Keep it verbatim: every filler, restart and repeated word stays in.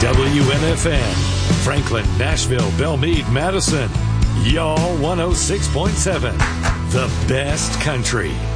W M F N, Franklin, Nashville, Belmead, Madison. Y'all one oh six point seven, the best country.